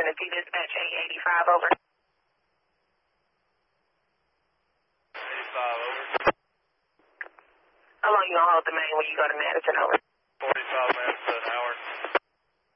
Tennessee Dispatch 885, over. 85, over. How long you gonna hold the main when you go to Madison, over? 45 minutes.